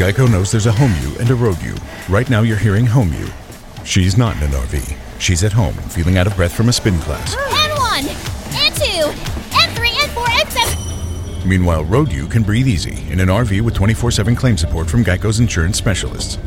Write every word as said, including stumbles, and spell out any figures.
Geico knows there's a home you and a road you. Right now you're hearing home you. She's not in an R V. She's at home, feeling out of breath from a spin class. And one, and two, and three, and four, and seven. Meanwhile, road you can breathe easy in an R V with twenty-four seven claim support from Geico's insurance specialists.